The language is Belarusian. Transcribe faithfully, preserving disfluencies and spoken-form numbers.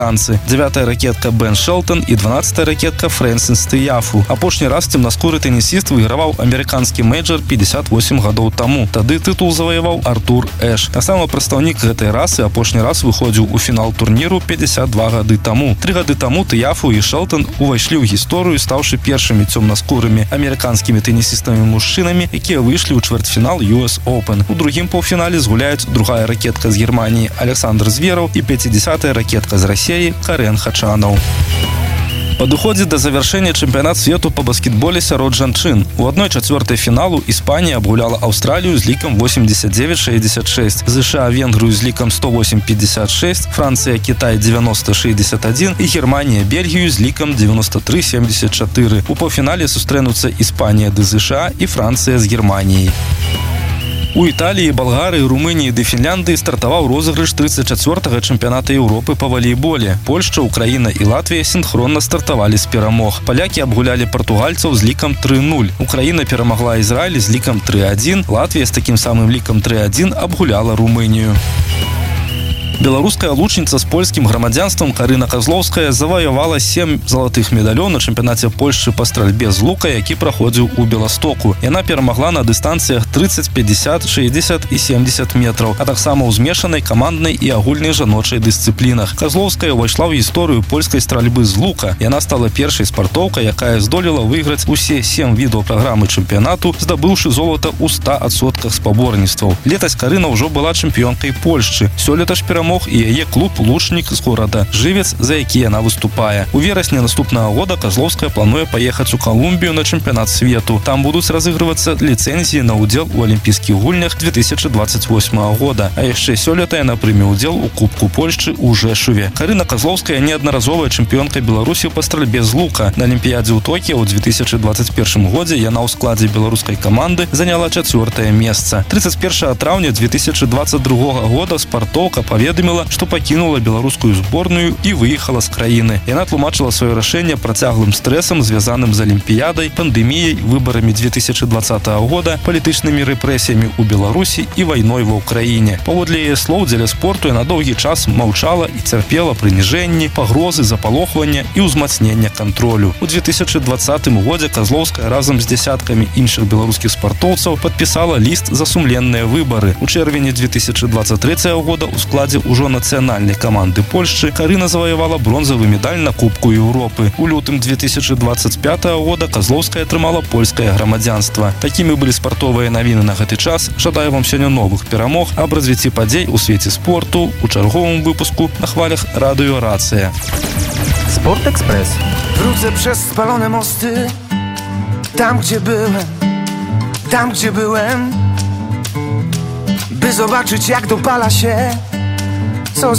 амерыканцы. Дзявятая ракетка Бен Шелтон і дванаццатая ракетка Фрэнсіс Тыяфу. Апошні раз цемнаскуры тенісіст выйграваў амерыканскі мейджор пятьдесят восемь гадоў таму. Тады тытул заваяваў Артур Эш. Таксама прадстаўнік гэтай расы апошні раз выходзіў у фінал турніру пятьдесят два гады таму. Тры гады таму Тыяфу і Шелтон увайшлі ў гісторыю, стаўшы першымі цёмнаскурымі амерыканскімі тенісістамі-мужчынамі, якія выйшлі ў чвэртьфінал ю эс Open. У другім паўфінале згуляюць другая ракетка з Германіі Александр Звераў і пяцідзясятая ракетка з Расіі Карен Хачанаў. Падыходзіць да завяршэння чэмпіянат свету па баскетболе сярод жанчын. У адной чацвёртай фіналу Іспанія абгуляла Аўстралію з лікам восемьдесят девять шестьдесят шесть, ЗША Венгрыю з лікам сто восемь пятьдесят шесть, Францыя Кітай девяносто шестьдесят один і Германія Бельгію з лікам девяносто три семьдесят четыре. У паўфінале сустрэнуцца Іспанія ды ЗША і Францыя з Германіяй. У Італіі, Балгарыі, Румыніі ды Фінляндыі стартаваў розыгрыш тридцать чацвёртага чэмпіяната Еўропы па валейболе. Польшча, Украіна і Латвія сінхронна стартавалі з перамог. Палякі абгулялі партугальцаў з лікам тры нуль. Украіна перамагла Ізраіль з лікам тры адзін. Латвія з такім самым лікам тры адзін абгуляла Румынію. Беларуская лучніца з польскім грамадзянствам Карына Казлоўская заваявала сем залатых медалёў на чэмпіянаце Польшчы па стральбе з лука, які праходзіў у Беластоку. Яна перамагла на дыстанцыях тридцать, пятьдесят, шестьдесят і семьдесят метраў, а таксама ў змешанай каманднай і агульнай жаночай дысцыплінах. Казлоўская ўвайшла ў гісторыю польскай стральбы з лука. Яна стала першай спартоўкай, якая здолела выйграць усе сем відаў праграмы чэмпіянату, здабыўшы золата ў ста адсотках спаборніцтваў. Летась Карына ўжо была чэмпіёнкай Польшчы. Сёлета ж перамог і яе клуб «Лучнік» з горада Жывец, за які яна выступае. У верасні наступнага года Казлоўская плануе паехаць у Калумбію на чэмпіянат свету. Там будуць разыгрывацца ліцэнзіі на ўдзел у алімпійскіх гульнях две тысячи двадцать восьмага года. А яшчэ сёлета яна прыме ўдзел у Кубку Польшчы ў Жэшуве. Карына Казлоўская неаднаразовая чэмпіёнка Беларусі па стральбе з лука. На алімпіядзе ў Токіо ў две тысячи двадцать первым годзе яна ў складзе беларускай каманды заняла чацвёртае месца. тридцать первого траўня две тысячи двадцать другога года спартоўка паведаміла, што пакінула беларускую зборную і выехала з краіны. Яна тлумачыла сваё рашэнне працяглым стрэсам, звязаным з алімпіядай, пандэміяй, выбарамі две тысячи двадцатага года, палітычнымі рэпрэсіямі ў Беларусі і вайной ва ўкраіне. Паводле яе слоў, дзеля спорту яна доўгі час маўчала і цярпела прыніжэнні, пагрозы, запалохвання і ўзмацнення кантролю. У две тысячи двадцатым годзе Казлоўская разам з дзясяткамі іншых беларускіх спартоўцаў падпісала ліст за сумленныя выбары. У чэрвені две тысячи двадцать трэцяга года ў складзе ўжо нацыянальнай каманды Польшчы Карына заваявала бронзавы медаль на Кубку Еўропы. У лютым две тысячи двадцать пятага года Казлоўская атрымала польскае грамадзянства. Такімі былі спартовыя навіны на гэты час. Жадаю вам сёння новых перамог, аб развіцці падзей у свеце спорту у чарговым выпуску на хвалях радыё Рацыя. Sport Express. Wrócę przez spalone mosty, tam gdzie byłem, tam gdzie byłem, by zobaczyć jak dopala się